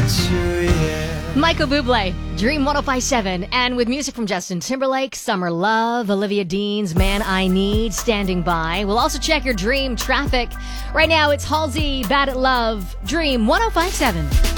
Michael Bublé, Dream 105.7, and with music from Justin Timberlake, Summer Love, Olivia Dean's Man I Need, standing by. We'll also check your dream traffic. Right now, it's Halsey, Bad at Love, Dream 105.7.